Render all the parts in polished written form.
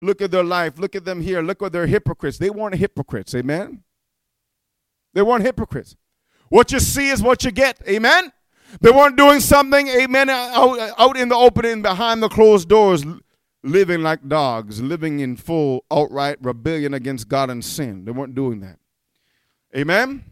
Look at their life. Look at them here. Look what they're hypocrites. They weren't hypocrites. Amen. They weren't hypocrites. What you see is what you get. Amen. They weren't doing something, amen, out in the open behind the closed doors, living like dogs, living in full outright rebellion against God and sin. They weren't doing that. Amen.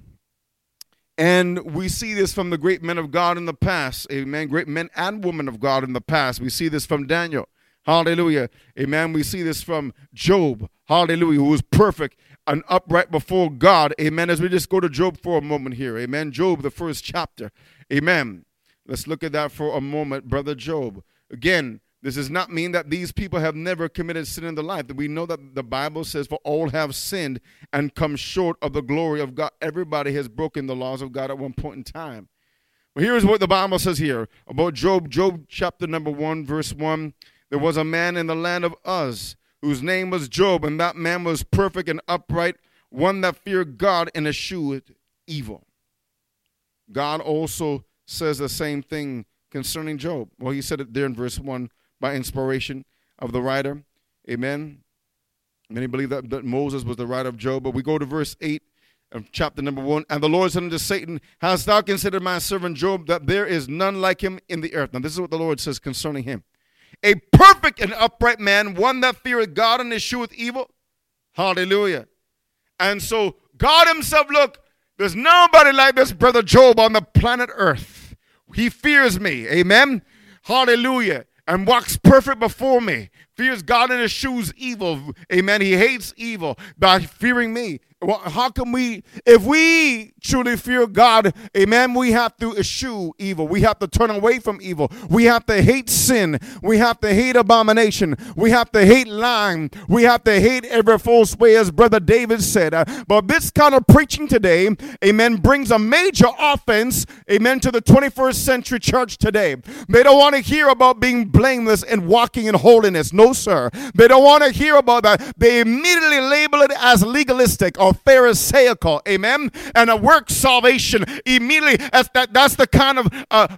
And we see this from the great men of God in the past. Amen. Great men and women of God in the past. We see this from Daniel. Hallelujah. Amen. We see this from Job. Hallelujah. Who was perfect and upright before God. Amen. As we just go to Job for a moment here. Amen. Job, the first chapter. Amen. Let's look at that for a moment, Brother Job. Again, this does not mean that these people have never committed sin in their life. We know that the Bible says, for all have sinned and come short of the glory of God. Everybody has broken the laws of God at one point in time. But here's what the Bible says here about Job. Job chapter number 1, verse 1. There was a man in the land of Uz whose name was Job, and that man was perfect and upright, one that feared God and eschewed evil. God also says the same thing concerning Job. Well, he said it there in verse 1 by inspiration of the writer. Amen. Many believe that Moses was the writer of Job. But we go to verse 8 of chapter number 1. And the Lord said unto Satan, hast thou considered my servant Job, that there is none like him in the earth? Now this is what the Lord says concerning him. A perfect and upright man, one that feareth God and escheweth evil. Hallelujah. And so God himself, look, there's nobody like this brother Job on the planet earth. He fears me. Amen. Hallelujah. And walks perfect before me. Fears God and eschews evil. Amen. He hates evil by fearing me. Well, how can we, if we truly fear God, amen, we have to eschew evil. We have to turn away from evil. We have to hate sin. We have to hate abomination. We have to hate lying. We have to hate every false way, as Brother David said. But this kind of preaching today, amen, brings a major offense, amen, to the 21st century church today. They don't want to hear about being blameless and walking in holiness. No, sir. They don't want to hear about that. They immediately label it as legalistic or pharisaical, amen, and a work salvation immediately. That's the kind of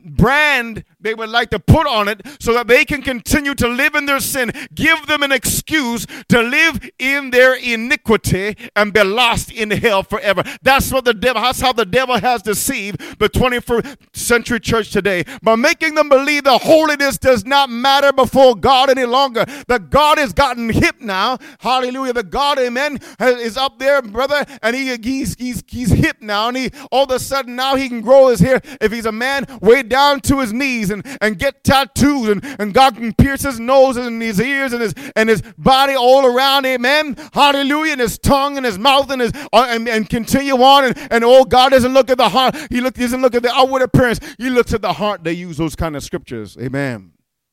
brand they would like to put on it so that they can continue to live in their sin, give them an excuse to live in their iniquity and be lost in hell forever. That's how the devil has deceived the 21st century church today, by making them believe that holiness does not matter before God any longer. That God has gotten hip now. Hallelujah. The God, amen, is up there, brother, and he's hip now, and he all of a sudden now he can grow his hair if he's a man way down to his knees and get tattoos, and God can pierce his nose and his ears and his body all around, amen, hallelujah, and his tongue and his mouth and continue on, and oh, God doesn't look at the heart, he doesn't look at the outward appearance, he looks at the heart. They use those kind of scriptures, amen.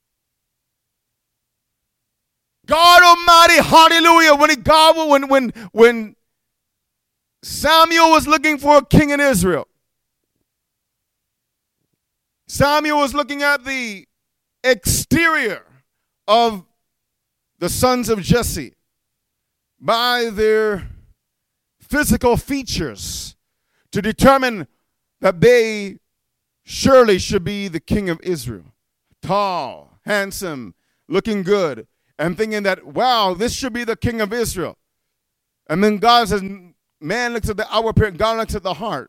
God Almighty, hallelujah, when Samuel was looking for a king in Israel, Samuel was looking at the exterior of the sons of Jesse by their physical features to determine that they surely should be the king of Israel. Tall, handsome, looking good, and thinking that, wow, this should be the king of Israel. And then God says, man looks at the outward appearance, God looks at the heart.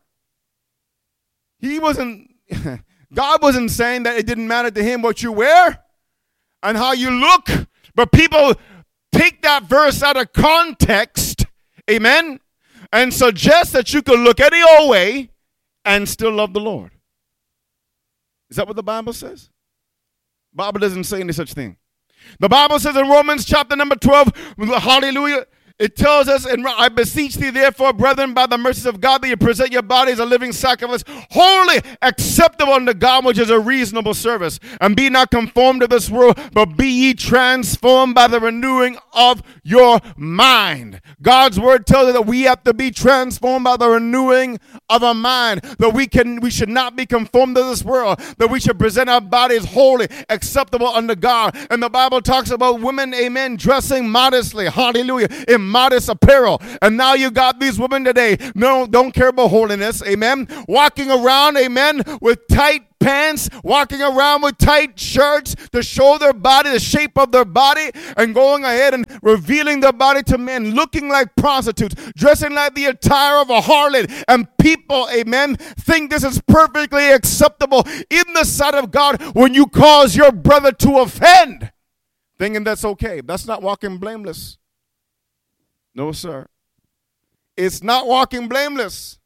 God wasn't saying that it didn't matter to him what you wear and how you look, but people take that verse out of context, amen, and suggest that you could look any old way and still love the Lord. Is that what the Bible says? The Bible doesn't say any such thing. The Bible says in Romans chapter number 12, hallelujah, it tells us, and I beseech thee therefore, brethren, by the mercies of God, that you present your bodies a living sacrifice, holy, acceptable unto God, which is a reasonable service. And be not conformed to this world, but be ye transformed by the renewing of your mind. God's word tells us that we have to be transformed by the renewing of our mind. That we should not be conformed to this world. That we should present our bodies holy, acceptable unto God. And the Bible talks about women, amen, dressing modestly, hallelujah, in modest apparel. And now you got these women today, no, don't care about holiness, amen, walking around, amen, with tight pants, walking around with tight shirts to show their body, the shape of their body, and going ahead and revealing their body to men, looking like prostitutes, dressing like the attire of a harlot. And people, amen, think this is perfectly acceptable in the sight of God when you cause your brother to offend, thinking that's okay. That's not walking blameless. No, sir. It's not walking blameless.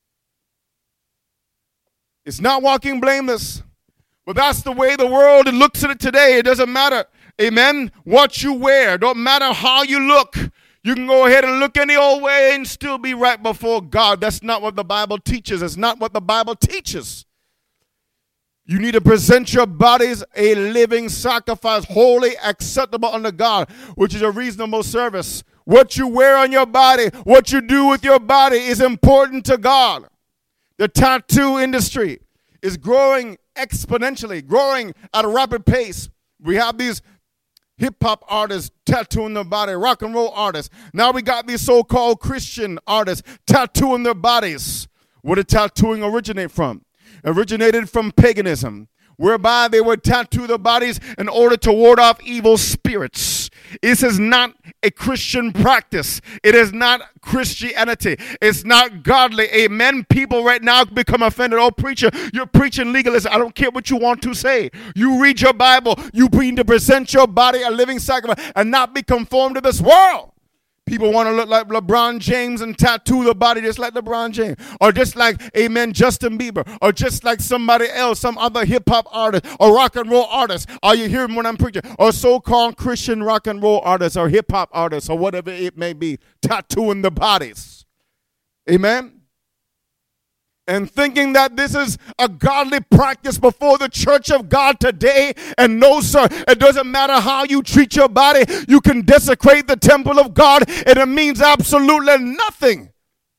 It's not walking blameless. But that's the way the world looks at it today. It doesn't matter, amen, what you wear. Don't matter how you look. You can go ahead and look any old way and still be right before God. That's not what the Bible teaches. It's not what the Bible teaches. You need to present your bodies a living sacrifice, holy, acceptable unto God, which is a reasonable service. What you wear on your body, what you do with your body is important to God. The tattoo industry is growing exponentially, growing at a rapid pace. We have these hip-hop artists tattooing their body, rock and roll artists. Now we got these so-called Christian artists tattooing their bodies. Where did tattooing originate from? Originated from paganism, whereby they would tattoo their bodies in order to ward off evil spirits. This is not a Christian practice. It is not Christianity. It's not godly. Amen. People right now become offended. Oh, preacher, you're preaching legalism. I don't care what you want to say. You read your Bible. You need to present your body a living sacrifice and not be conformed to this world. People want to look like LeBron James and tattoo their body just like LeBron James. Or just like, amen, Justin Bieber. Or just like somebody else, some other hip-hop artist or rock and roll artist. Are you hearing what I'm preaching? Or so-called Christian rock and roll artists or hip-hop artists or whatever it may be, tattooing their bodies. Amen? And thinking that this is a godly practice before the church of God today. And no, sir, it doesn't matter how you treat your body. You can desecrate the temple of God, and it means absolutely nothing.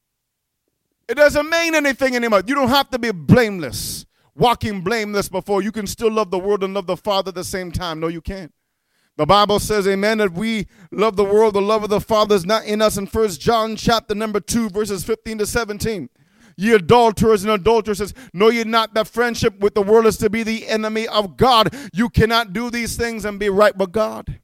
It doesn't mean anything anymore. You don't have to be blameless, walking blameless before. You can still love the world and love the Father at the same time. No, you can't. The Bible says, amen, that we love the world, the love of the Father is not in us in 1 John chapter number 2, verses 15 to 17. Ye adulterers and adulteresses, know ye not that friendship with the world is to be the enemy of God? You cannot do these things and be right with God.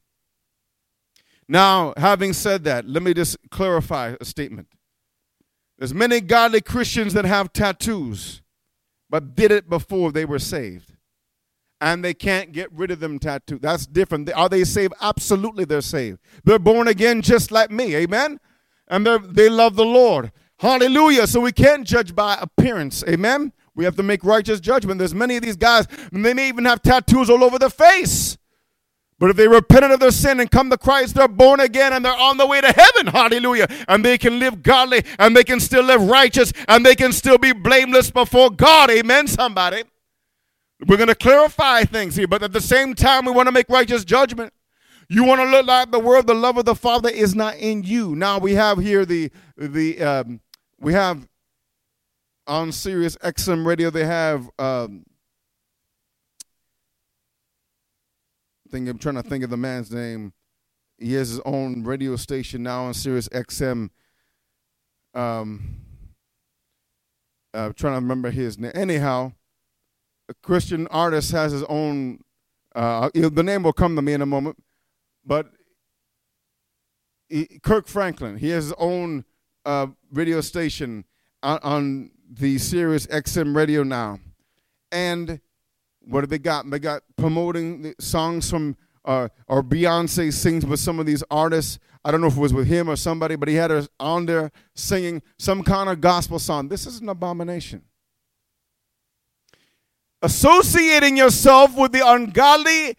Now, having said that, let me just clarify a statement. There's many godly Christians that have tattoos, but did it before they were saved. And they can't get rid of them tattoos. That's different. Are they saved? Absolutely they're saved. They're born again just like me, amen? And they love the Lord. Hallelujah. So we can't judge by appearance. Amen. We have to make righteous judgment. There's many of these guys, and they may even have tattoos all over their face. But if they repented of their sin and come to Christ, they're born again and they're on the way to heaven. Hallelujah. And they can live godly and they can still live righteous and they can still be blameless before God. Amen, somebody. We're going to clarify things here, but at the same time, we want to make righteous judgment. You want to look like the world, the love of the Father is not in you. Now we have here we have on Sirius XM radio, they have, I'm trying to think of the man's name. He has his own radio station now on Sirius XM. Trying to remember his name. Anyhow, a Christian artist has his own, the name will come to me in a moment, but Kirk Franklin, he has his own radio station on the Sirius XM radio now. And what have they got? They got promoting the songs from, or Beyonce sings with some of these artists. I don't know if it was with him or somebody, but he had her on there singing some kind of gospel song. This is an abomination. Associating yourself with the ungodly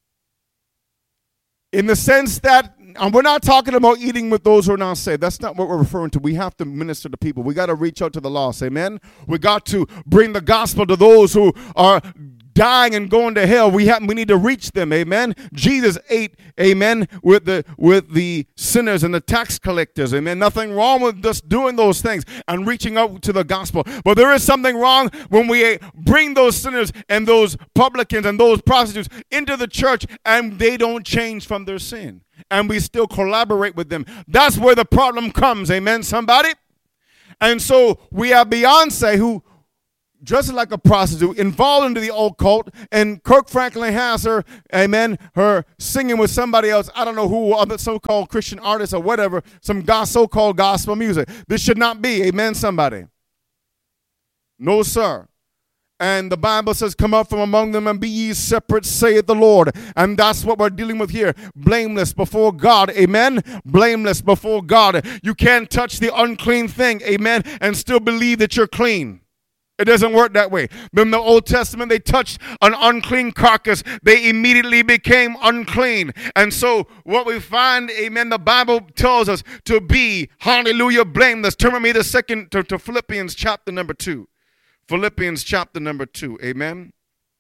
in the sense that, and we're not talking about eating with those who are not saved. That's not what we're referring to. We have to minister to people. We got to reach out to the lost. Amen. We got to bring the gospel to those who are dying and going to hell. We need to reach them. Amen. Jesus ate, amen, with the sinners and the tax collectors. Amen. Nothing wrong with just doing those things and reaching out to the gospel. But there is something wrong when we bring those sinners and those publicans and those prostitutes into the church and they don't change from their sin. And we still collaborate with them. That's where the problem comes. Amen, somebody? And so we have Beyonce, who dresses like a prostitute, involved into the occult, and Kirk Franklin has her, amen, her singing with somebody else, I don't know who, other so-called Christian artists or whatever, some so-called gospel music. This should not be, amen, somebody. No, sir. And the Bible says, come up from among them and be ye separate, saith the Lord. And that's what we're dealing with here. Blameless before God. Amen. Blameless before God. You can't touch the unclean thing. Amen. And still believe that you're clean. It doesn't work that way. In the Old Testament, they touched an unclean carcass. They immediately became unclean. And so what we find, amen, the Bible tells us to be, hallelujah, blameless. Turn with me to Philippians chapter number 2. Philippians chapter number 2. Amen.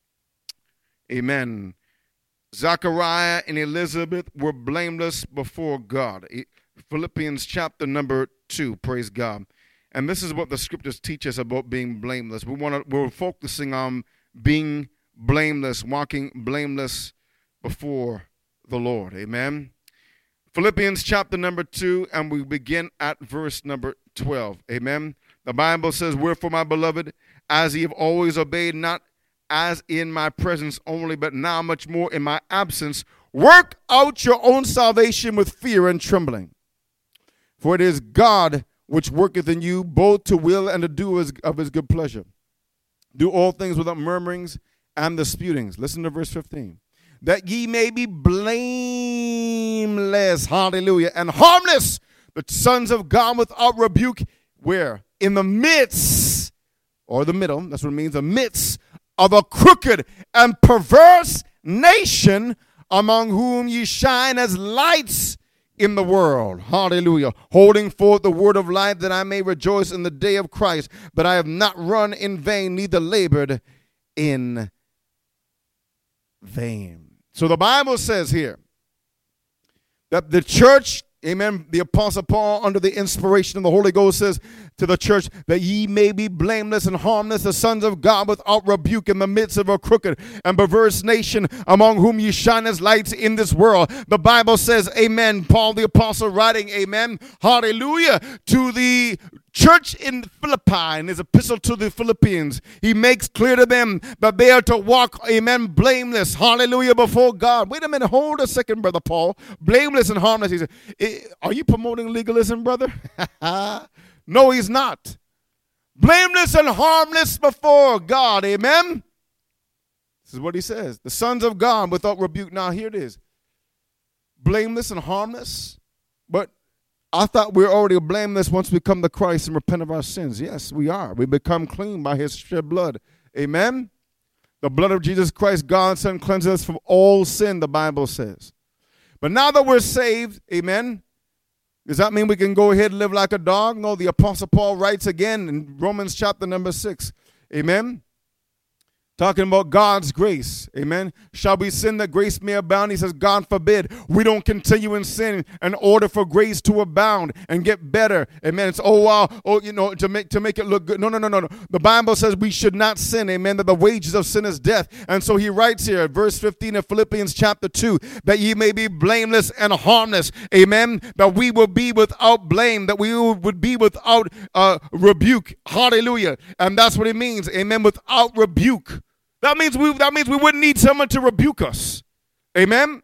Amen. Zachariah and Elizabeth were blameless before God. Philippians chapter number 2. Praise God. And this is what the scriptures teach us about being blameless. We're focusing on being blameless, walking blameless before the Lord. Amen. Philippians chapter number 2, and we begin at verse number 12. Amen. The Bible says, wherefore, my beloved, as ye have always obeyed, not as in my presence only, but now much more in my absence, work out your own salvation with fear and trembling. For it is God which worketh in you both to will and to do of his good pleasure. Do all things without murmurings and disputings. Listen to verse 15. That ye may be blameless, hallelujah, and harmless, the sons of God without rebuke, where? In the midst, or the middle, that's what it means, the midst of a crooked and perverse nation, among whom ye shine as lights in the world. Hallelujah. Holding forth the word of life, that I may rejoice in the day of Christ, that I have not run in vain, neither labored in vain. So the Bible says here that the church, amen, the Apostle Paul, under the inspiration of the Holy Ghost, says to the church that ye may be blameless and harmless, the sons of God without rebuke, in the midst of a crooked and perverse nation, among whom ye shine as lights in this world. The Bible says, amen, Paul the Apostle writing, amen, hallelujah, to the church in Philippi, in his epistle to the Philippians, he makes clear to them that they are to walk, amen, blameless, hallelujah, before God. Wait a minute, hold a second, Brother Paul. Blameless and harmless. He said, are you promoting legalism, brother? No, he's not. Blameless and harmless before God, amen? This is what he says. The sons of God without rebuke. Now, here it is. Blameless and harmless, but I thought we were already blameless once we come to Christ and repent of our sins. Yes, we are. We become clean by his shed blood. Amen? The blood of Jesus Christ, God's Son, cleanses us from all sin, the Bible says. But now that we're saved, amen, does that mean we can go ahead and live like a dog? No, the Apostle Paul writes again in Romans chapter number 6. Amen? Talking about God's grace. Amen. Shall we sin that grace may abound? He says, God forbid. We don't continue in sin in order for grace to abound and get better. Amen. It's, to make it look good. No. The Bible says we should not sin. Amen. That the wages of sin is death. And so he writes here, verse 15 of Philippians chapter 2, that ye may be blameless and harmless. Amen. That we will be without blame. That we would be without rebuke. Hallelujah. And that's what it means. Amen. Without rebuke. That means we wouldn't need someone to rebuke us. Amen?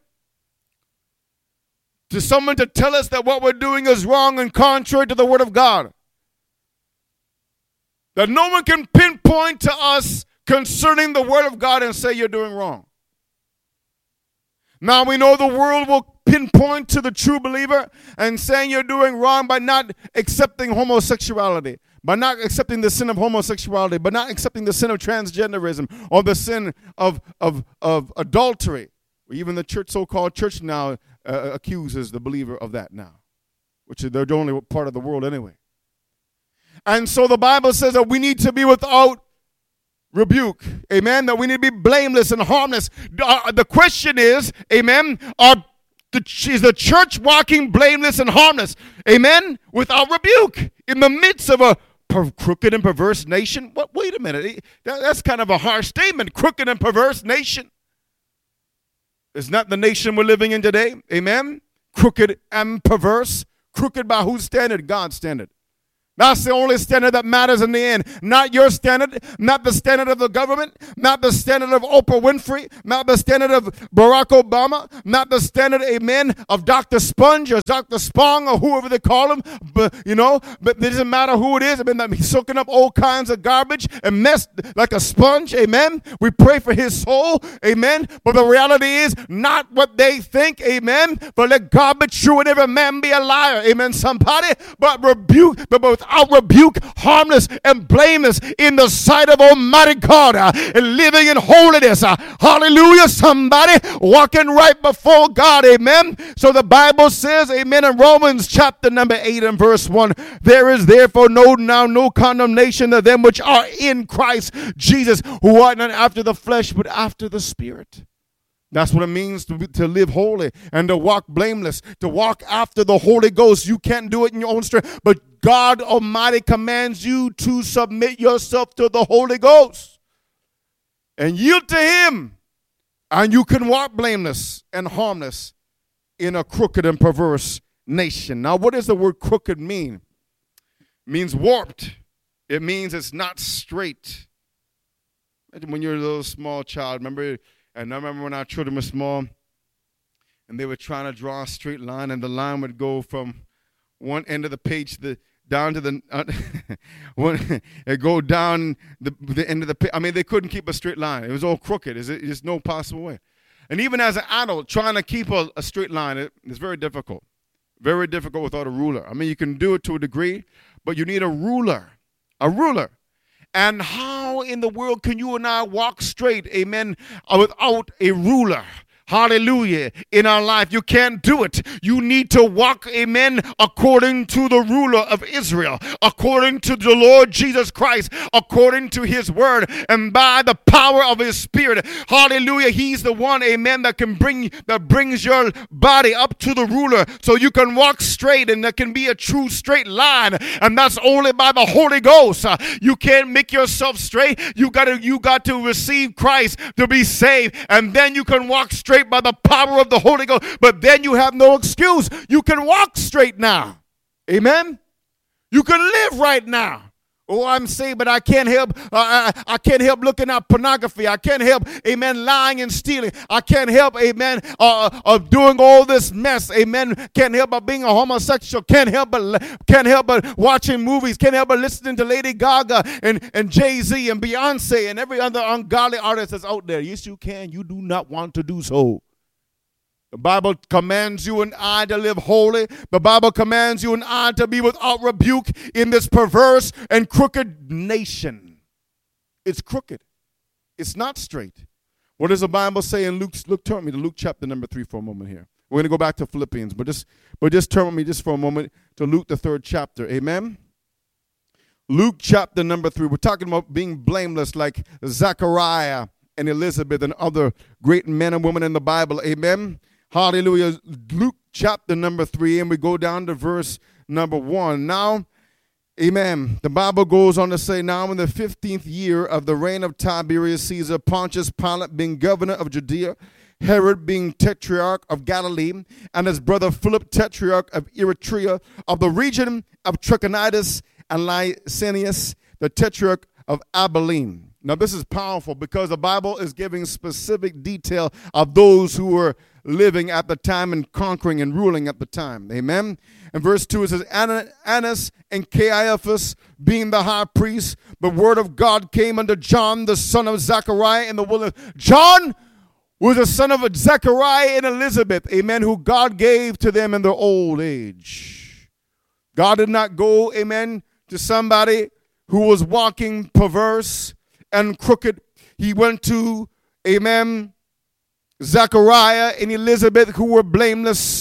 To someone to tell us that what we're doing is wrong and contrary to the word of God. That no one can pinpoint to us concerning the word of God and say you're doing wrong. Now we know the world will pinpoint to the true believer and saying you're doing wrong by not accepting homosexuality, by not accepting the sin of homosexuality, by not accepting the sin of transgenderism or the sin of adultery. Even the church, so-called church now, accuses the believer of that now, which they're the only part of the world anyway. And so the Bible says that we need to be without rebuke. Amen. That we need to be blameless and harmless. The question is, amen, is the church walking blameless and harmless? Amen. Without rebuke in the midst of a crooked and perverse nation? What? Wait a minute. That's kind of a harsh statement. Crooked and perverse nation. It's not the nation we're living in today. Amen. Crooked and perverse. Crooked by whose standard? God's standard. That's the only standard that matters in the end. Not your standard, not the standard of the government, not the standard of Oprah Winfrey, not the standard of Barack Obama, not the standard, amen, of Dr. Sponge or Dr. Spong or whoever they call him. But it doesn't matter who it is. I mean, he's soaking up all kinds of garbage and mess like a sponge, amen. We pray for his soul, amen. But the reality is not what they think, amen. But let God be true and every man be a liar, amen, somebody. But without rebuke, harmless and blameless in the sight of Almighty God, and living in holiness. Hallelujah, somebody, walking right before God, amen. So the Bible says, amen, in Romans chapter number 8 and verse 1, there is therefore no condemnation to them which are in Christ Jesus, who are not after the flesh, but after the Spirit. That's what it means to live holy and to walk blameless, to walk after the Holy Ghost. You can't do it in your own strength, but God Almighty commands you to submit yourself to the Holy Ghost and yield to Him, and you can walk blameless and harmless in a crooked and perverse nation. Now, what does the word crooked mean? It means warped. It means it's not straight. Imagine when you're a little small child, remember. And I remember when our children were small and they were trying to draw a straight line, and the line would go from one end of the page down to the it go down the end of the page. I mean, they couldn't keep a straight line. It was all crooked. There's no possible way. And even as an adult, trying to keep a straight line, it's very difficult. Very difficult without a ruler. I mean, you can do it to a degree, but you need a ruler. A ruler. And how in the world can you and I walk straight, amen, without a ruler? Hallelujah. In our life, you can't do it. You need to walk, amen, according to the ruler of Israel, according to the Lord Jesus Christ, according to His word, and by the power of His Spirit. Hallelujah. He's the one, amen, that brings your body up to the ruler so you can walk straight, and there can be a true straight line. And that's only by the Holy Ghost. You can't make yourself straight. You got to receive Christ to be saved, and then you can walk straight by the power of the Holy Ghost. But then you have no excuse. You can walk straight now. Amen. You can live right now. Oh, I'm saved, but I can't help. I can't help looking at pornography. I can't help, amen, lying and stealing. I can't help, amen, of doing all this mess. Amen. Can't help but being a homosexual. Can't help but watching movies. Can't help but listening to Lady Gaga and Jay-Z and Beyonce and every other ungodly artist that's out there. Yes, you can. You do not want to do so. The Bible commands you and I to live holy. The Bible commands you and I to be without rebuke in this perverse and crooked nation. It's crooked. It's not straight. What does the Bible say in Luke? Turn me to Luke chapter number 3 for a moment here. We're going to go back to Philippians, but just turn with me just for a moment to Luke the 3rd chapter. Amen. Luke chapter number 3. We're talking about being blameless like Zechariah and Elizabeth and other great men and women in the Bible. Amen. Hallelujah. Luke chapter number 3, and we go down to verse number 1. Now, amen, the Bible goes on to say, now in the 15th year of the reign of Tiberius Caesar, Pontius Pilate being governor of Judea, Herod being tetrarch of Galilee, and his brother Philip tetrarch of Eritrea, of the region of Trachonitis, and Lysanias, the tetrarch of Abilene. Now this is powerful because the Bible is giving specific detail of those who were living at the time and conquering and ruling at the time. Amen. And verse 2 it says, Annas and Caiaphas being the high priest, the word of God came unto John, the son of Zechariah in the wilderness. John was the son of Zechariah and Elizabeth, amen, who God gave to them in their old age. God did not go, amen, to somebody who was walking perverse and crooked. He went to, amen, Zechariah and Elizabeth, who were blameless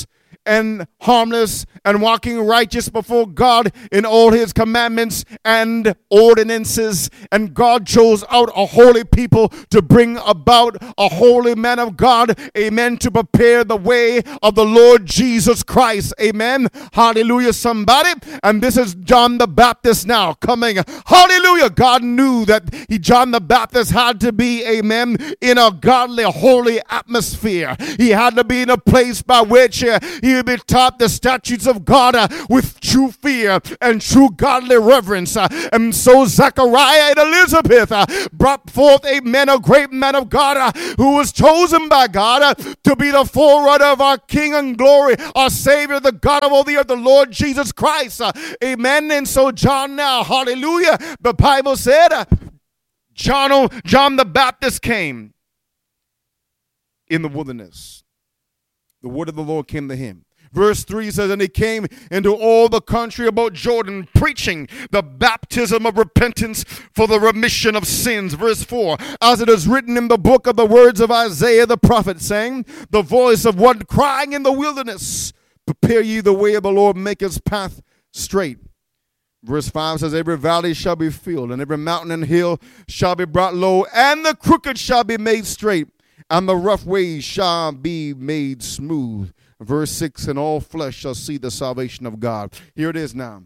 and harmless and walking righteous before God in all his commandments and ordinances. And God chose out a holy people to bring about a holy man of God, amen, to prepare the way of the Lord Jesus Christ, amen. Hallelujah, somebody. And this is John the Baptist now coming. Hallelujah. God knew that John the Baptist had to be, amen, in a godly, holy atmosphere. He had to be in a place by which he would be taught the statutes of God with true fear and true godly reverence. And so Zechariah and Elizabeth brought forth, amen, a great man of God who was chosen by God to be the forerunner of our King and glory, our Savior, the God of all the earth, the Lord Jesus Christ. Amen. And so John now, hallelujah, the Bible said John the Baptist came in the wilderness. The word of the Lord came to him. Verse 3 says, and he came into all the country about Jordan, preaching the baptism of repentance for the remission of sins. Verse 4, as it is written in the book of the words of Isaiah the prophet, saying, the voice of one crying in the wilderness, prepare ye the way of the Lord, make his path straight. Verse 5 says, every valley shall be filled, and every mountain and hill shall be brought low, and the crooked shall be made straight, and the rough ways shall be made smooth. Verse 6, and all flesh shall see the salvation of God. Here it is now.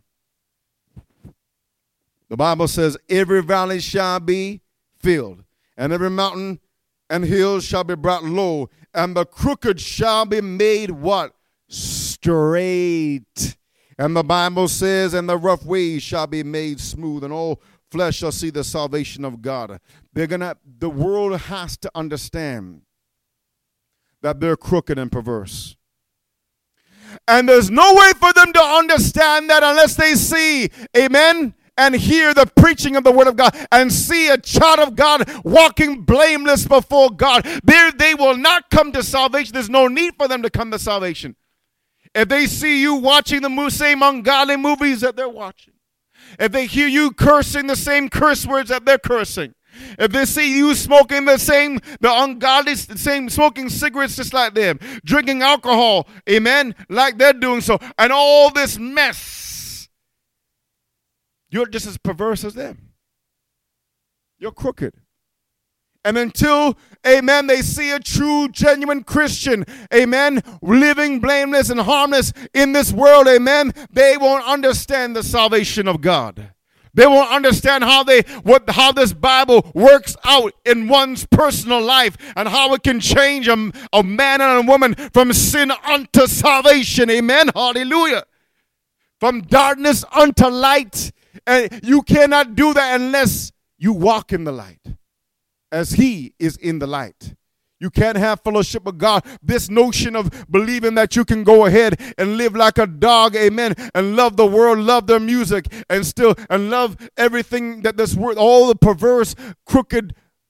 The Bible says, every valley shall be filled, and every mountain and hill shall be brought low, and the crooked shall be made what? Straight. And the Bible says, and the rough ways shall be made smooth, and all flesh shall see the salvation of God. The world has to understand that they're crooked and perverse. And there's no way for them to understand that unless they see, amen, and hear the preaching of the word of God and see a child of God walking blameless before God. They will not come to salvation. There's no need for them to come to salvation. If they see you watching the same ungodly movies that they're watching, if they hear you cursing the same curse words that they're cursing, if they see you smoking the ungodly, smoking cigarettes just like them, drinking alcohol, amen, like they're doing so, and all this mess, you're just as perverse as them. You're crooked. And until, amen, they see a true, genuine Christian, amen, living blameless and harmless in this world, amen, they won't understand the salvation of God. They won't understand how this Bible works out in one's personal life and how it can change a man and a woman from sin unto salvation, amen, hallelujah, from darkness unto light. And you cannot do that unless you walk in the light, as he is in the light. You can't have fellowship with God. This notion of believing that you can go ahead and live like a dog, amen, and love the world, love their music, and love everything that this world, all the perverse, crooked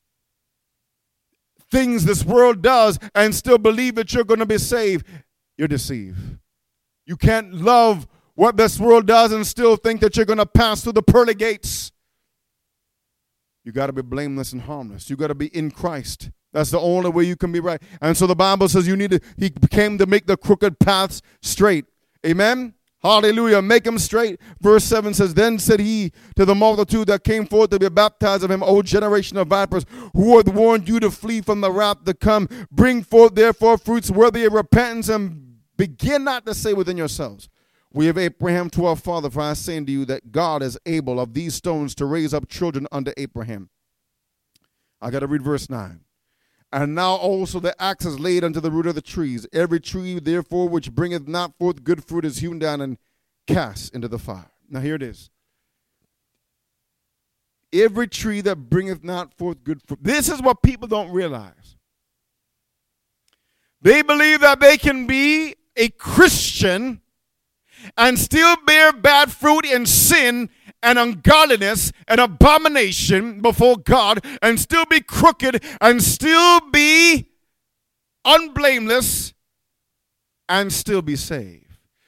things this world does, and still believe that you're going to be saved, you're deceived. You can't love what this world does and still think that you're going to pass through the pearly gates. You got to be blameless and harmless. You got to be in Christ. That's the only way you can be right. And so the Bible says he came to make the crooked paths straight. Amen? Hallelujah. Make them straight. Verse 7 says, then said he to the multitude that came forth to be baptized of him, O generation of vipers, who hath warned you to flee from the wrath to come? Bring forth therefore fruits worthy of repentance, and begin not to say within yourselves, we have Abraham to our father, for I say unto you that God is able of these stones to raise up children unto Abraham. I got to read verse 9. And now also the axe is laid unto the root of the trees. Every tree, therefore, which bringeth not forth good fruit is hewn down and cast into the fire. Now here it is. Every tree that bringeth not forth good fruit. This is what people don't realize. They believe that they can be a Christian and still bear bad fruit in sin and ungodliness and abomination before God, and still be crooked and still be unblameless and still be saved.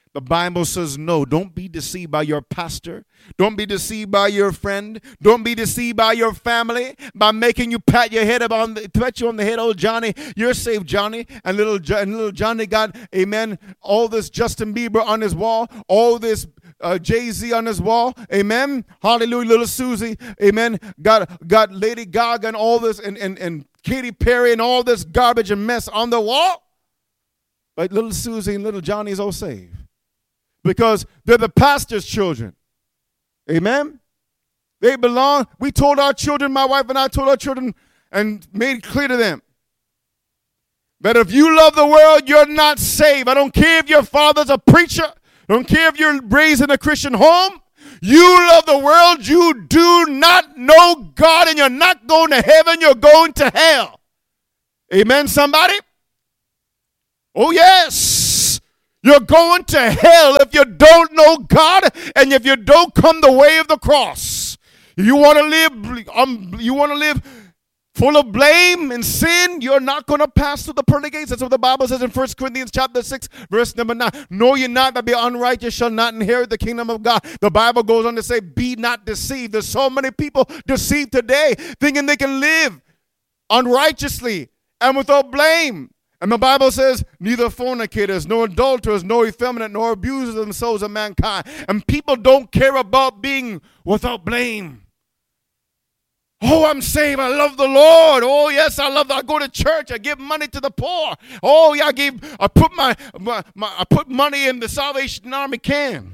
The Bible says no. Don't be deceived by your pastor. Don't be deceived by your friend. Don't be deceived by your family by making you pat your head pat you on the head. Oh, Johnny, you're saved, Johnny. And little Johnny got, amen, all this Justin Bieber on his wall, all this Jay-Z on his wall, amen. Hallelujah, little Susie, amen. Got Lady Gaga and all this and Katy Perry and all this garbage and mess on the wall. But little Susie and little Johnny is all saved. Because they're the pastor's children. Amen? They belong. We told our children, my wife and I told our children and made it clear to them that if you love the world, you're not saved. I don't care if your father's a preacher. I don't care if you're raised in a Christian home. You love the world. You do not know God, and you're not going to heaven. You're going to hell. Amen, somebody? Oh, yes. You're going to hell if you don't know God and if you don't come the way of the cross. If you want to live full of blame and sin, you're not going to pass through the pearly gates. That's what the Bible says in 1 Corinthians chapter 6, verse number 9. Know ye not that the unrighteous shall not inherit the kingdom of God. The Bible goes on to say, be not deceived. There's so many people deceived today thinking they can live unrighteously and without blame. And the Bible says, neither fornicators, nor adulterers, nor effeminate, nor abusers themselves of mankind. And people don't care about being without blame. Oh, I'm saved. I love the Lord. Oh, yes, I go to church. I give money to the poor. Oh, yeah, I put money in the Salvation Army can.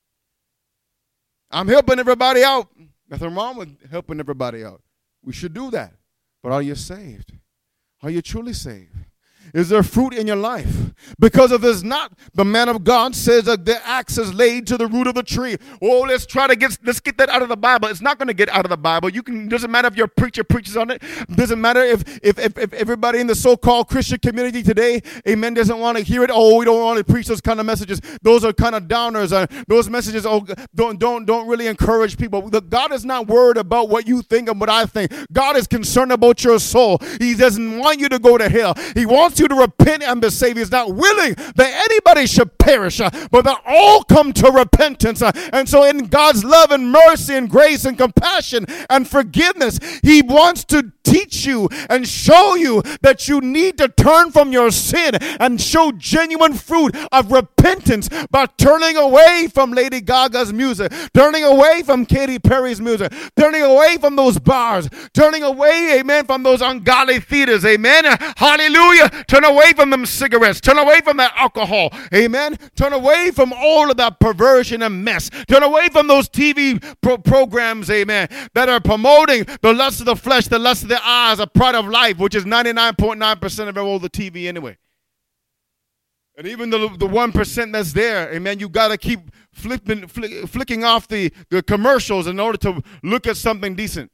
I'm helping everybody out. Nothing wrong with helping everybody out. We should do that. But are you saved? Are you truly saved? Is there fruit in your life? Because if there's not, the man of God says that the axe is laid to the root of the tree. Oh, let's get that out of the Bible. It's not going to get out of the Bible. Doesn't matter if your preacher preaches on it. Doesn't matter if everybody in the so-called Christian community today, amen, doesn't want to hear it. Oh, we don't want to preach those kind of messages. Those are kind of downers. Those messages, don't really encourage people. God is not worried about what you think and what I think. God is concerned about your soul. He doesn't want you to go to hell. He wants you to repent and be saved. He's not willing that anybody should perish, but that all come to repentance. And so in God's love and mercy and grace and compassion and forgiveness, he wants to teach you and show you that you need to turn from your sin and show genuine fruit of repentance by turning away from Lady Gaga's music, turning away from Katy Perry's music, turning away from those bars, turning away, amen, from those ungodly theaters, amen, hallelujah. Turn away from them cigarettes. Turn away from that alcohol. Amen. Turn away from all of that perversion and mess. Turn away from those TV programs, amen, that are promoting the lust of the flesh, the lust of the eyes, the pride of life, which is 99.9% of all the TV anyway. And even the 1% that's there, amen, you got to keep flicking off the commercials in order to look at something decent.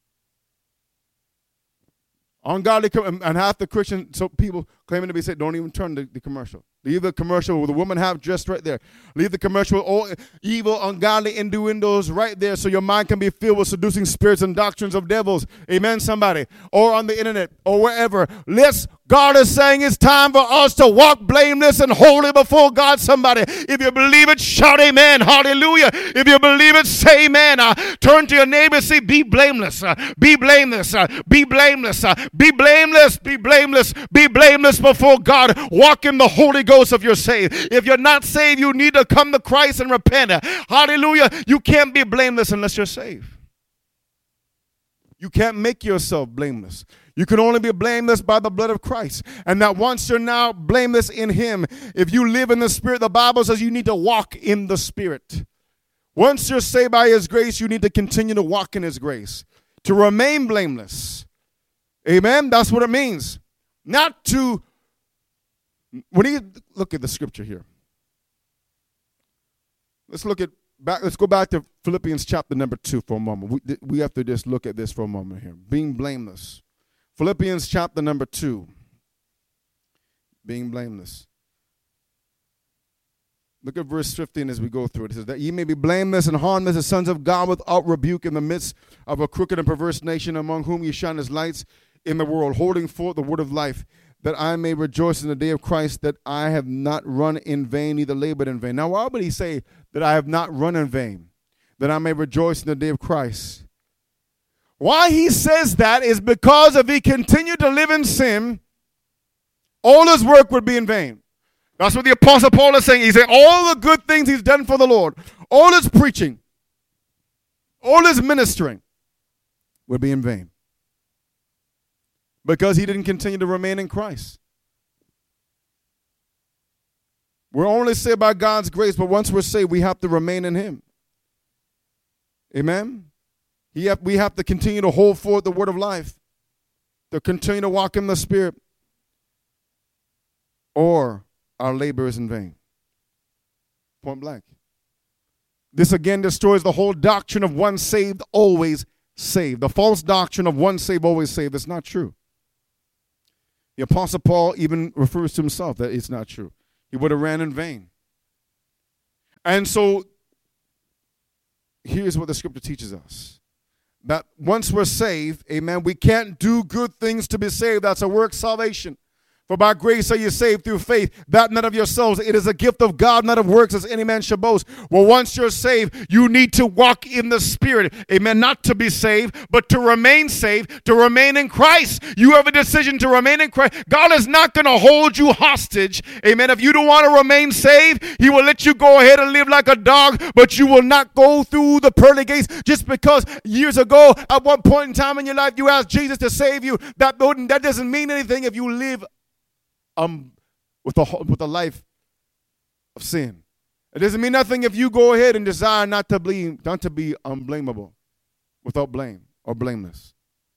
Ungodly, and half the Christian people claiming to be saved don't even turn the commercial. Leave the commercial with a woman half dressed right there. Leave the commercial with all evil, ungodly innuendos right there so your mind can be filled with seducing spirits and doctrines of devils. Amen, somebody. Or on the internet or wherever. God is saying it's time for us to walk blameless and holy before God, somebody. If you believe it, shout amen. Hallelujah. If you believe it, say amen. Turn to your neighbor and say, be blameless. Be blameless. Be blameless. Be blameless. Be blameless. Be blameless before God. Walk in the Holy Ghost if you're saved. If you're not saved, you need to come to Christ and repent. Hallelujah. You can't be blameless unless you're saved. You can't make yourself blameless. You can only be blameless by the blood of Christ. And that once you're now blameless in him, if you live in the Spirit, the Bible says you need to walk in the Spirit. Once you're saved by his grace, you need to continue to walk in his grace, to remain blameless. Amen? That's what it means. Not to, when you look at the scripture here. Let's go back to Philippians chapter number 2 for a moment. We have to just look at this for a moment here. Being blameless. Philippians chapter number 2. Being blameless. Look at verse 15 as we go through it. It says that ye may be blameless and harmless as sons of God without rebuke in the midst of a crooked and perverse nation among whom ye shine as lights in the world, holding forth the word of life. that I may rejoice in the day of Christ, that I have not run in vain, neither labored in vain. Now, why would he say that I have not run in vain, that I may rejoice in the day of Christ? Why he says that is because if he continued to live in sin, all his work would be in vain. That's what the Apostle Paul is saying. He said all the good things he's done for the Lord, all his preaching, all his ministering would be in vain. Because he didn't continue to remain in Christ. We're only saved by God's grace, but once we're saved, we have to remain in him. Amen? We have to continue to hold forth the word of life, to continue to walk in the Spirit, or our labor is in vain. Point blank. This again destroys the whole doctrine of one saved, always saved. The false doctrine of one saved, always saved is not true. The Apostle Paul even refers to himself that it's not true. He would have ran in vain. And so, here's what the scripture teaches us. That once we're saved, amen, we can't do good things to be saved. That's a work salvation. For by grace are you saved through faith, that not of yourselves. It is a gift of God, not of works, as any man shall boast. Well, once you're saved, you need to walk in the Spirit. Amen. Not to be saved, but to remain saved, to remain in Christ. You have a decision to remain in Christ. God is not going to hold you hostage. Amen. If you don't want to remain saved, he will let you go ahead and live like a dog, but you will not go through the pearly gates just because years ago, at one point in time in your life, you asked Jesus to save you. That doesn't mean anything if you live with a life of sin. It doesn't mean nothing if you go ahead and desire not to be unblameable, without blame or blameless.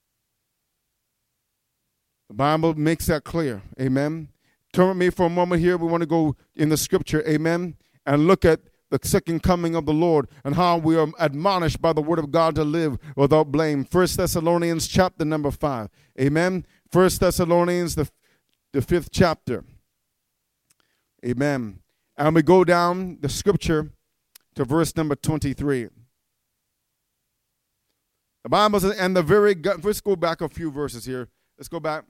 The Bible makes that clear. Amen. Turn with me for a moment here. We want to go in the scripture. Amen. And look at the second coming of the Lord and how we are admonished by the word of God to live without blame. 1 Thessalonians chapter number 5. Amen. 1 Thessalonians the 5th chapter. Amen. And we go down the scripture to verse number 23. The Bible says, and let's go back a few verses here. Let's go back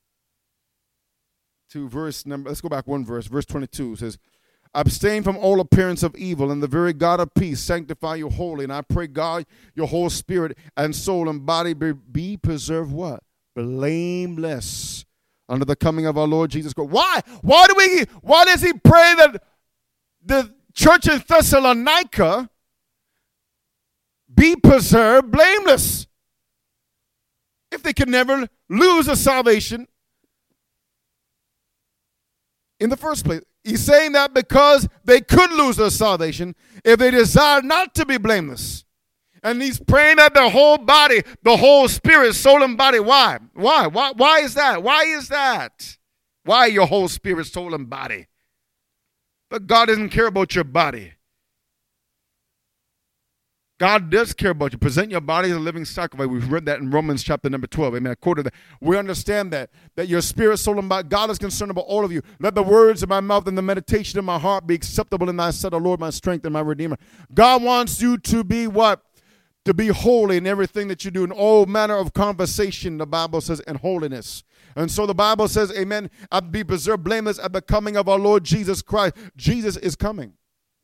to let's go back one verse. Verse 22 says, abstain from all appearance of evil, and the very God of peace sanctify you wholly. And I pray, God, your whole spirit and soul and body be preserved what? Blameless under the coming of our Lord Jesus Christ. Why? Why does he pray that the church in Thessalonica be preserved blameless? If they could never lose a salvation in the first place. He's saying that because they could lose their salvation if they desire not to be blameless. And he's praying that the whole body, the whole spirit, soul, and body. Why? Why is that? Why is that? Why your whole spirit, soul, and body? But God doesn't care about your body. God does care about you. Present your body as a living sacrifice. We've read that in Romans chapter number 12. Amen. I quoted that. We understand that your spirit, soul, and body, God is concerned about all of you. Let the words of my mouth and the meditation of my heart be acceptable in thy sight, O Lord, my strength and my redeemer. God wants you to be what? To be holy in everything that you do, in all manner of conversation, the Bible says, and holiness. And so the Bible says, amen, I'll be preserved blameless at the coming of our Lord Jesus Christ. Jesus is coming.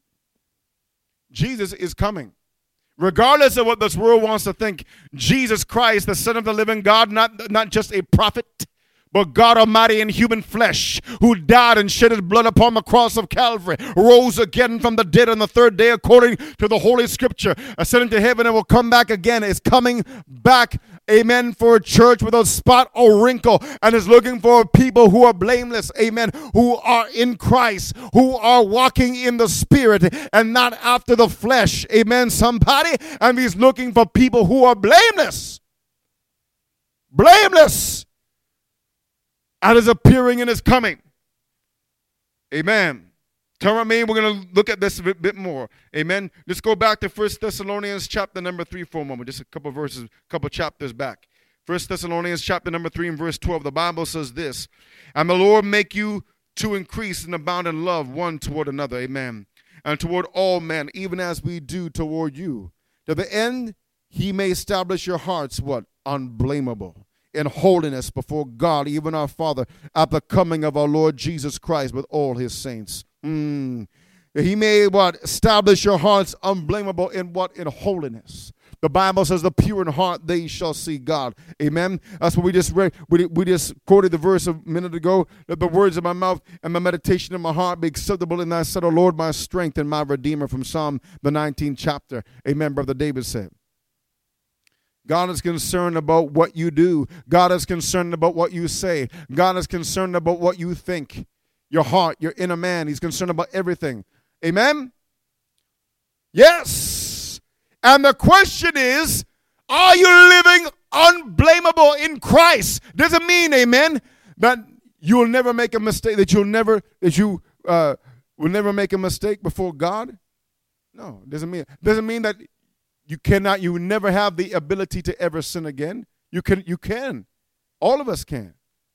Jesus is coming. Regardless of what this world wants to think, Jesus Christ, the Son of the living God, not just a prophet, but God Almighty in human flesh, who died and shed his blood upon the cross of Calvary, rose again from the dead on the third day according to the Holy Scripture, ascended to heaven and will come back again, is coming back, amen, for a church without spot or wrinkle, and is looking for people who are blameless, amen, who are in Christ, who are walking in the Spirit and not after the flesh, amen, somebody, and he's looking for people who are blameless. Blameless. At his appearing and his coming. Amen. Turn with me. We're going to look at this a bit more. Amen. Let's go back to 1 Thessalonians chapter number 3 for a moment. Just a couple verses, a couple chapters back. 1 Thessalonians chapter number 3 and verse 12. The Bible says this. And the Lord make you to increase and abound in love one toward another. Amen. And toward all men, even as we do toward you. To the end he may establish your hearts, what? Unblameable. in holiness before God, even our Father, at the coming of our Lord Jesus Christ with all his saints. He may what? Establish your hearts unblameable in what? In holiness. The Bible says the pure in heart, they shall see God. Amen. That's what we just read. We just quoted the verse a minute ago. Let the words of my mouth and the meditation of my heart be acceptable in thy sight, O Lord, my strength and my redeemer, from Psalm the 19th chapter. Amen, Brother David said. God is concerned about what you do. God is concerned about what you say. God is concerned about what you think. Your heart, your inner man. He's concerned about everything. Amen? Yes. And the question is, are you living unblameable in Christ? Doesn't mean, amen, that you will never make a mistake, that you will never make a mistake before God. No, it doesn't mean that you will never have the ability to ever sin again. You can. All of us can.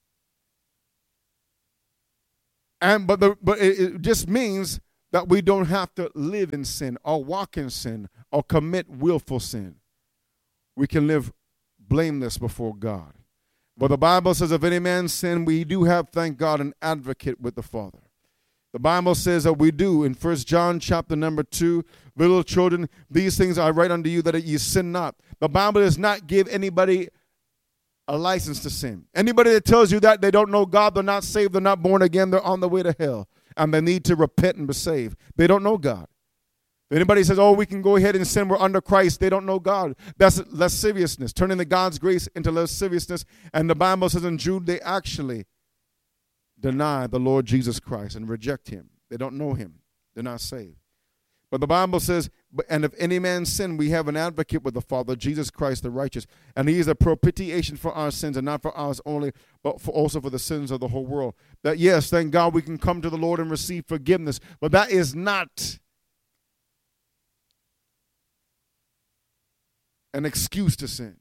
But it just means that we don't have to live in sin or walk in sin or commit willful sin. We can live blameless before God. But the Bible says, if any man sin, we do have, thank God, an advocate with the Father. The Bible says that we do in 1 John chapter number 2, little children, these things I write unto you that ye sin not. The Bible does not give anybody a license to sin. Anybody that tells you that they don't know God, they're not saved, they're not born again, they're on the way to hell, and they need to repent and be saved. They don't know God. If anybody says, oh, we can go ahead and sin, we're under Christ, they don't know God. That's lasciviousness, turning the God's grace into lasciviousness. And the Bible says in Jude, they actually deny the Lord Jesus Christ and reject him. They don't know him. They're not saved. But the Bible says, and if any man sin, we have an advocate with the Father, Jesus Christ the righteous. And he is a propitiation for our sins, and not for ours only, but also for the sins of the whole world. That, yes, thank God we can come to the Lord and receive forgiveness. But that is not an excuse to sin.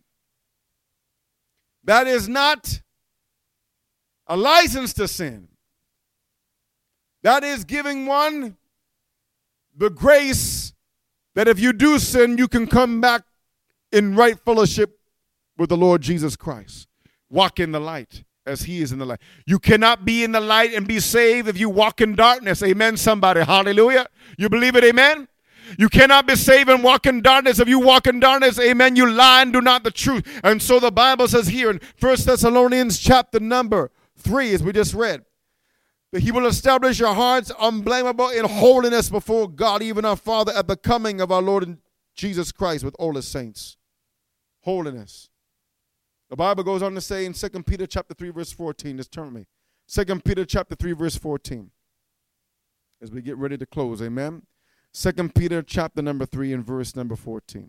That is not a license to sin. That is giving one the grace that if you do sin, you can come back in right fellowship with the Lord Jesus Christ. Walk in the light as he is in the light. You cannot be in the light and be saved if you walk in darkness. Amen, somebody. Hallelujah. You believe it? Amen. You cannot be saved and walk in darkness. If you walk in darkness, amen, you lie and do not the truth. And so the Bible says here in 1 Thessalonians chapter number 3, as we just read, that he will establish your hearts unblameable in holiness before God, even our Father, at the coming of our Lord Jesus Christ with all his saints. Holiness. The Bible goes on to say in 2 Peter chapter 3, verse 14, just turn with me. 2 Peter chapter 3, verse 14, as we get ready to close, amen. 2 Peter chapter number 3 and verse number 14.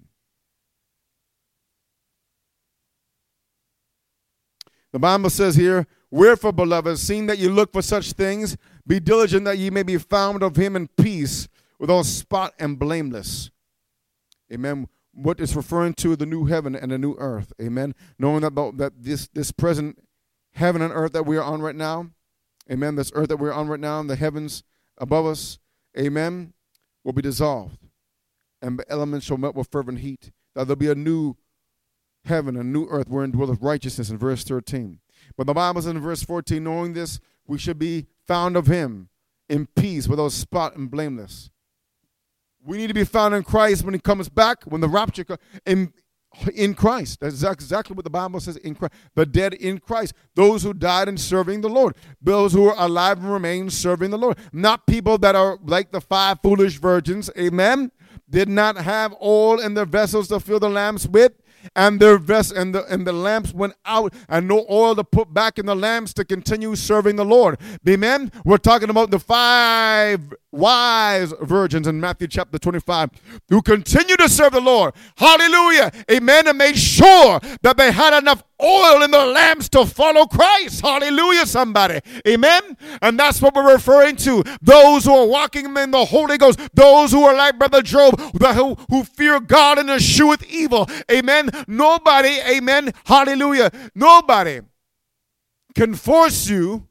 The Bible says here, wherefore, beloved, seeing that you look for such things, be diligent that ye may be found of him in peace, without spot and blameless. Amen. What is referring to the new heaven and the new earth. Amen. Knowing that this present heaven and earth that we are on right now, amen, this earth that we're on right now, and the heavens above us, amen, will be dissolved, and the elements shall melt with fervent heat. That there'll be a new heaven, a new earth wherein dwelleth righteousness, in verse 13. But the Bible says in verse 14, knowing this, we should be found of him in peace, without spot and blameless. We need to be found in Christ when he comes back, when the rapture comes, in Christ. That's exactly what the Bible says, in Christ. The dead in Christ. Those who died in serving the Lord. Those who are alive and remain serving the Lord. Not people that are like the 5 foolish virgins, amen, did not have oil in their vessels to fill the lamps with, and their and the lamps went out, and no oil to put back in the lamps to continue serving the Lord. Amen. We're talking about the 5 wise virgins in Matthew chapter 25 who continue to serve the Lord. Hallelujah. Amen. And made sure that they had enough oil in their lamps to follow Christ. Hallelujah, somebody. Amen. And that's what we're referring to. Those who are walking in the Holy Ghost. Those who are like Brother Job, who fear God and escheweth evil. Amen. Nobody, amen, hallelujah, nobody can force you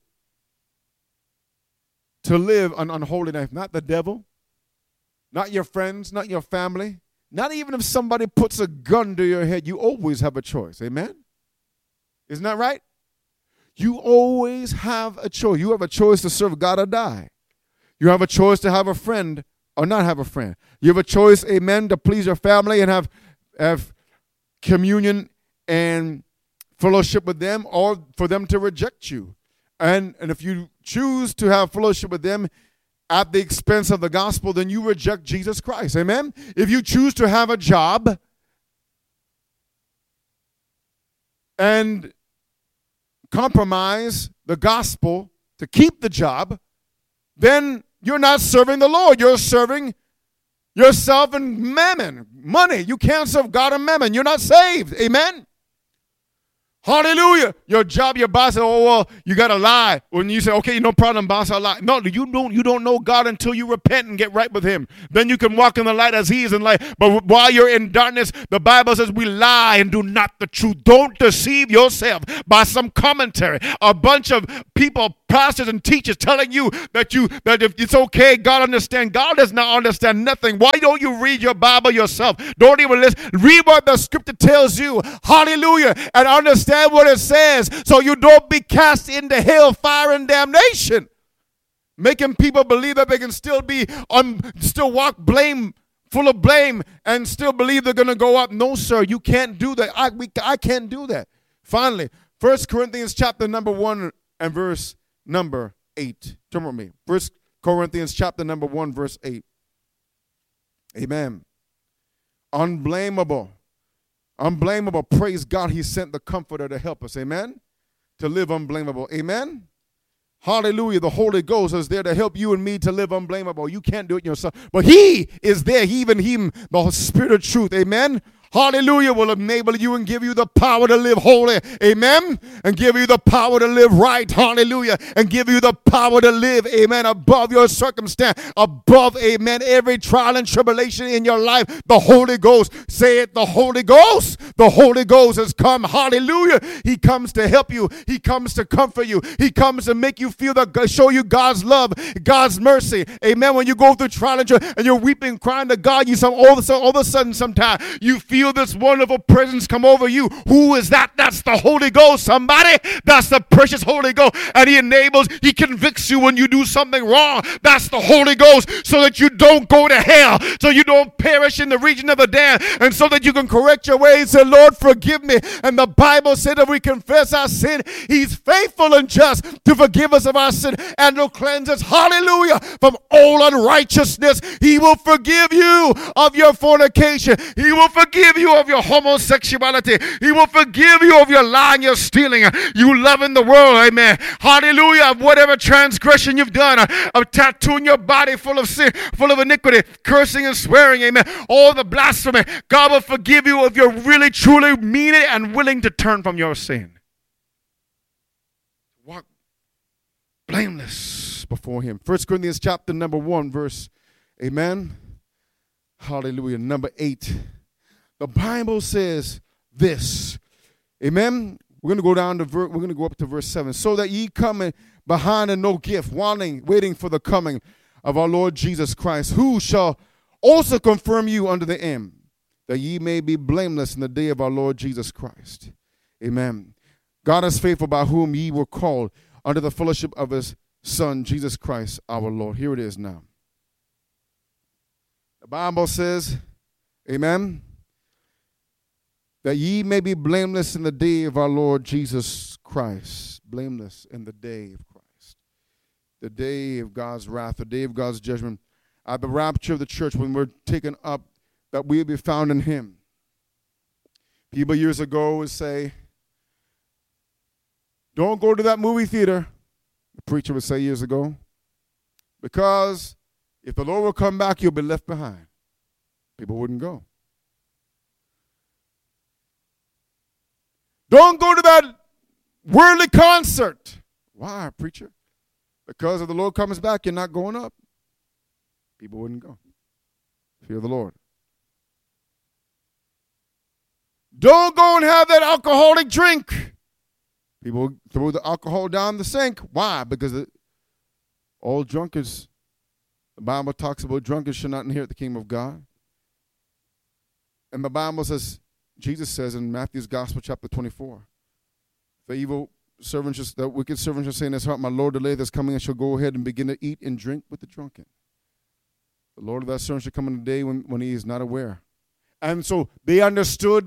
to live an unholy life. Not the devil, not your friends, not your family, not even if somebody puts a gun to your head. You always have a choice. Amen. Isn't that right? You always have a choice. You have a choice to serve God or die. You have a choice to have a friend or not have a friend. You have a choice, amen, to please your family and have communion and fellowship with them, or for them to reject you. And if you choose to have fellowship with them at the expense of the gospel, then you reject Jesus Christ. Amen? If you choose to have a job and compromise the gospel to keep the job, then you're not serving the Lord. You're serving yourself and mammon, money. You can't serve God and mammon. You're not saved. Amen? Hallelujah. Your job, your boss said, oh, well, you got to lie. When you say, okay, no problem, boss, I'll lie. No, you don't know God until you repent and get right with him. Then you can walk in the light as he is in light. But while you're in darkness, the Bible says we lie and do not the truth. Don't deceive yourself by some commentary. A bunch of people, pastors and teachers telling you that if it's okay, God understands. God does not understand nothing. Why don't you read your Bible yourself? Don't even listen. Read what the scripture tells you. Hallelujah. And understand what it says, so you don't be cast into hell, fire, and damnation, making people believe that they can still walk full of blame and still believe they're going to go up. No, sir, you can't do that. I can't do that. Finally, 1 Corinthians chapter number 1 and verse number 8. Turn with me. 1 Corinthians chapter number 1, verse 8. Amen. Unblameable. Praise God, he sent the Comforter to help us. Amen. To live unblameable. Amen. Hallelujah. The Holy Ghost is there to help you and me to live unblameable. You can't do it yourself. But he is there. Even him, the Spirit of truth. Amen. Hallelujah, will enable you and give you the power to live holy. Amen. And give you the power to live right. Hallelujah. And give you the power to live, amen, above your circumstance, above, amen, every trial and tribulation in your life. The Holy Ghost, say it, the Holy Ghost. The Holy Ghost has come. Hallelujah. He comes to help you. He comes to comfort you. He comes to make you feel show you God's love, God's mercy. Amen. When you go through trial and you're weeping, crying to God, all of a sudden sometimes you feel this wonderful presence come over you. Who is that? That's the Holy Ghost. Somebody, that's the precious Holy Ghost. And he convicts you when you do something wrong. That's the Holy Ghost, so that you don't go to hell, so you don't perish in the region of the damned, and so that you can correct your ways and say, Lord, forgive me. And the Bible said that we confess our sin, he's faithful and just to forgive us of our sin and to cleanse us, hallelujah, from all unrighteousness. He will forgive you of your fornication. He will forgive you of your homosexuality. He will forgive you of your lying, your stealing, you loving the world, amen. Hallelujah, of whatever transgression you've done, of tattooing your body full of sin, full of iniquity, cursing and swearing, amen. All the blasphemy. God will forgive you if you're really, truly mean it and willing to turn from your sin. Walk blameless before him. 1 Corinthians chapter number 1, verse, amen. Hallelujah, number 8. The Bible says this, amen. We're going to go up to verse 7. So that ye come behind in no gift, waiting for the coming of our Lord Jesus Christ, who shall also confirm you unto the end, that ye may be blameless in the day of our Lord Jesus Christ. Amen. God is faithful, by whom ye were called unto the fellowship of his Son, Jesus Christ, our Lord. Here it is now. The Bible says, amen, that ye may be blameless in the day of our Lord Jesus Christ. Blameless in the day of Christ. The day of God's wrath, the day of God's judgment. At the rapture of the church, when we're taken up, that we will be found in him. People years ago would say, don't go to that movie theater, the preacher would say years ago, because if the Lord will come back, you'll be left behind. People wouldn't go. Don't go to that worldly concert. Why, preacher? Because if the Lord comes back, you're not going up. People wouldn't go. Fear the Lord. Don't go and have that alcoholic drink. People throw the alcohol down the sink. Why? Because all drunkards, the Bible talks about drunkards should not inherit the kingdom of God. And the Bible says, Jesus says in Matthew's Gospel, chapter 24, if The wicked servant shall say in his heart, my Lord delayeth his coming, and shall go ahead and begin to eat and drink with the drunken. The Lord of that servant shall come in a day when he is not aware. And so they understood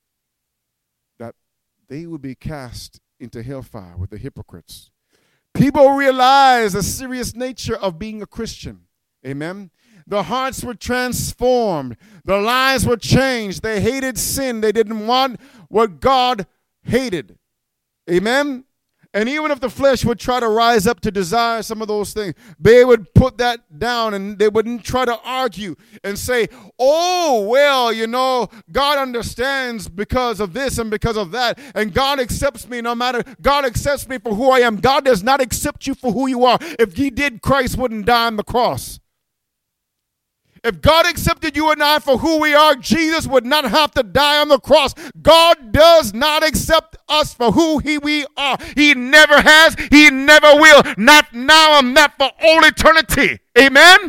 that they would be cast into hellfire with the hypocrites. People realized the serious nature of being a Christian. Amen. The hearts were transformed. Their lives were changed. They hated sin. They didn't want what God hated. Amen. And even if the flesh would try to rise up to desire some of those things, they would put that down and they wouldn't try to argue and say, oh, well, God understands because of this and because of that. And God accepts me no matter. God accepts me for who I am. God does not accept you for who you are. If he did, Christ wouldn't die on the cross. If God accepted you and I for who we are, Jesus would not have to die on the cross. God does not accept us for who we are. He never has. He never will. Not now and not for all eternity. Amen?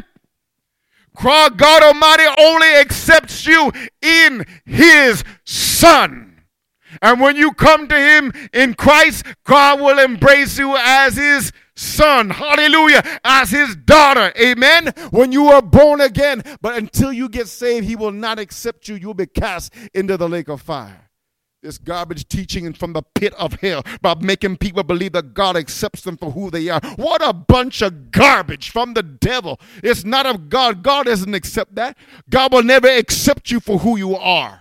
God Almighty only accepts you in his Son. And when you come to him in Christ, God will embrace you as his son, hallelujah, as his daughter, amen, when you are born again. But until you get saved, he will not accept you. You'll be cast into the lake of fire. This garbage teaching from the pit of hell about making people believe that God accepts them for who they are. What a bunch of garbage from the devil. It's not of God. God doesn't accept that. God will never accept you for who you are.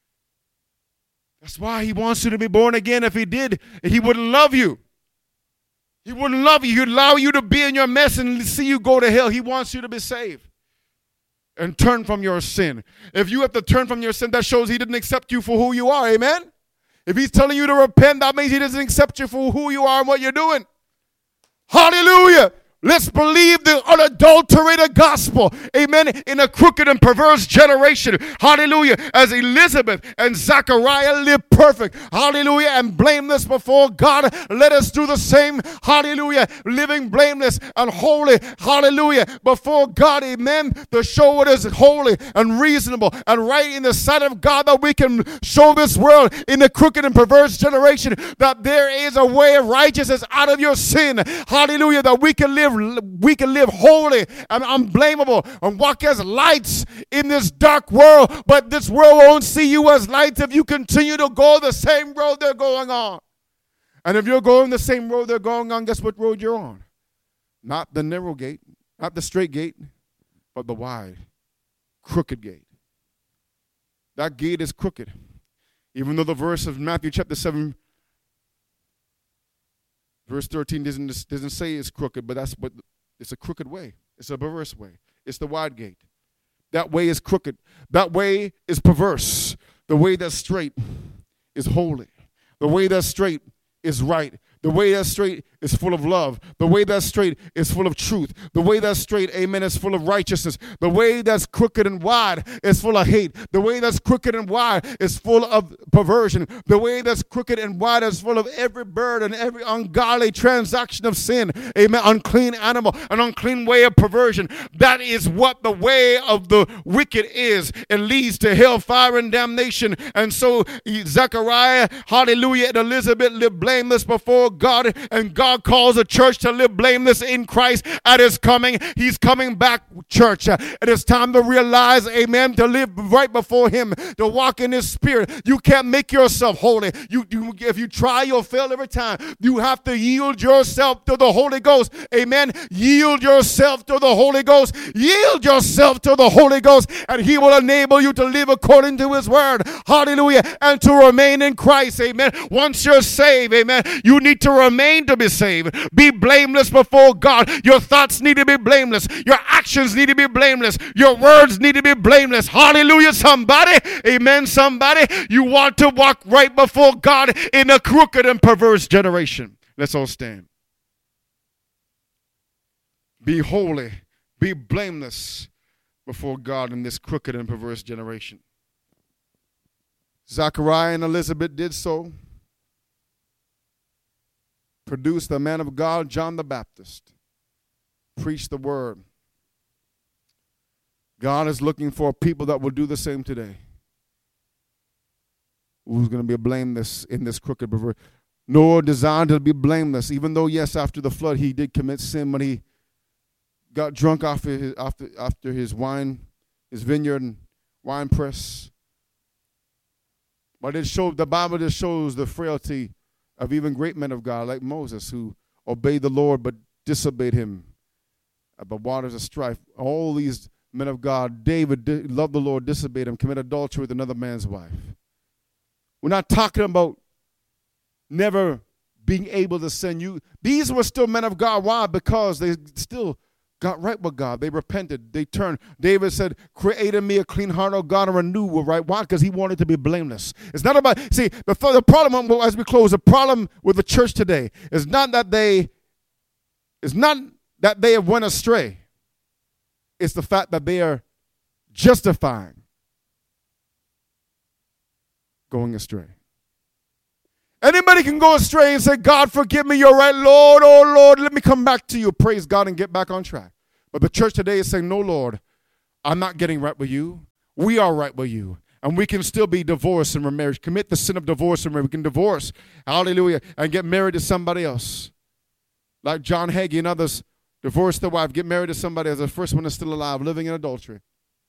That's why he wants you to be born again. If he did, he wouldn't love you. He wouldn't love you. He'd allow you to be in your mess and see you go to hell. He wants you to be saved and turn from your sin. If you have to turn from your sin, that shows he didn't accept you for who you are. Amen? If he's telling you to repent, that means he doesn't accept you for who you are and what you're doing. Hallelujah. Let's believe the unadulterated gospel, amen, in a crooked and perverse generation. Hallelujah. As Elizabeth and Zachariah lived perfect, hallelujah, and blameless before God, let us do the same, hallelujah, living blameless and holy, hallelujah, before God, amen, to show what is holy and reasonable and right in the sight of God, that we can show this world in a crooked and perverse generation that there is a way of righteousness out of your sin, hallelujah, that we can live holy and unblameable and walk as lights in this dark world. But this world won't see you as lights if you continue to go the same road they're going on. And if you're going the same road they're going on, guess what road you're on? Not the narrow gate, not the straight gate, but the wide, crooked gate. That gate is crooked. Even though the verse of Matthew chapter 7 Verse 13 doesn't say it's crooked, but it's a crooked way. It's a perverse way. It's the wide gate. That way is crooked. That way is perverse. The way that's straight is holy. The way that's straight is right. The way that's straight is full of love. The way that's straight is full of truth. The way that's straight, amen, is full of righteousness. The way that's crooked and wide is full of hate. The way that's crooked and wide is full of perversion. The way that's crooked and wide is full of every bird and every ungodly transaction of sin. Amen. Unclean animal, an unclean way of perversion. That is what the way of the wicked is. It leads to hellfire and damnation. And so Zechariah, hallelujah, and Elizabeth lived blameless before God, and God calls the church to live blameless in Christ at his coming. He's coming back, church. It is time to realize, amen, to live right before him, to walk in his spirit. You can't make yourself holy. If you try, you'll fail every time. You have to yield yourself to the Holy Ghost. Amen. Yield yourself to the Holy Ghost. Yield yourself to the Holy Ghost, and he will enable you to live according to his word. Hallelujah. And to remain in Christ. Amen. Once you're saved, amen, you need to remain to be saved. Be blameless before God. Your thoughts need to be blameless. Your actions need to be blameless. Your words need to be blameless. Hallelujah, somebody. Amen, somebody. You want to walk right before God in a crooked and perverse generation. Let's all stand. Be holy. Be blameless before God in this crooked and perverse generation. Zachariah and Elizabeth did so. Produced the man of God, John the Baptist. Preached the word. God is looking for people that will do the same today. Who's going to be blameless in this crooked perverse? Noah desired to be blameless, even though, yes, after the flood, he did commit sin when he got drunk after his vineyard and wine press. But the Bible just shows the frailty of even great men of God like Moses, who obeyed the Lord but disobeyed him at the waters of strife. All these men of God, David loved the Lord, disobeyed him, committed adultery with another man's wife. We're not talking about never being able to sin. These were still men of God. Why? Because they still got right with God. They repented. They turned. David said, create in me a clean heart, O God, and renew a right. Why? Because he wanted to be blameless. It's not about, see, the problem, as we close, the problem with the church today is not that they have went astray. It's the fact that they are justifying going astray. Anybody can go astray and say, God, forgive me, you're right, Lord, oh Lord, let me come back to you. Praise God and get back on track. But the church today is saying, no, Lord, I'm not getting right with you. We are right with you. And we can still be divorced and remarried. Commit the sin of divorce and we can divorce, hallelujah, and get married to somebody else. Like John Hagee and others, divorce their wife, get married to somebody as the first one is still alive, living in adultery.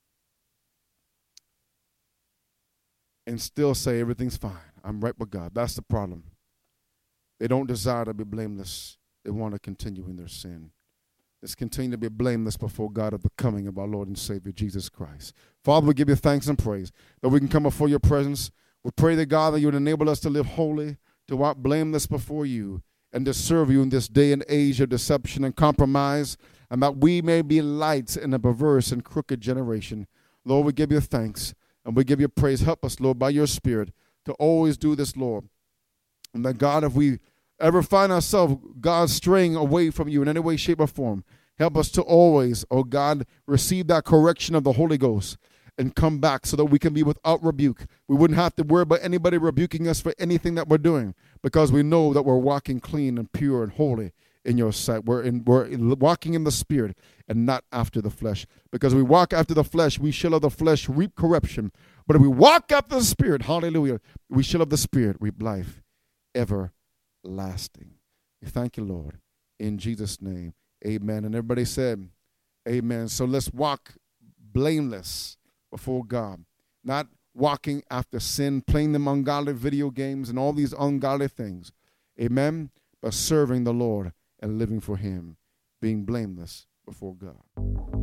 And still say everything's fine. I'm right with God. That's the problem. They don't desire to be blameless. They want to continue in their sin. Let's continue to be blameless before God at the coming of our Lord and Savior, Jesus Christ. Father, we give you thanks and praise that we can come before your presence. We pray that, God, that you would enable us to live holy, to walk blameless before you, and to serve you in this day and age of deception and compromise, and that we may be lights in a perverse and crooked generation. Lord, we give you thanks, and we give you praise. Help us, Lord, by your Spirit, to always do this, Lord. And that, God, if we ever find ourselves, God, straying away from you in any way, shape, or form, help us to always, oh God, receive that correction of the Holy Ghost and come back so that we can be without rebuke. We wouldn't have to worry about anybody rebuking us for anything that we're doing because we know that we're walking clean and pure and holy in your sight. We're walking in the Spirit and not after the flesh. Because we walk after the flesh, we shall of the flesh reap corruption. But if we walk after the Spirit, hallelujah, we shall of the Spirit reap life everlasting. We thank you, Lord. In Jesus' name, amen. And everybody said, amen. So let's walk blameless before God, not walking after sin, playing them ungodly video games and all these ungodly things. Amen. But serving the Lord and living for him, being blameless before God.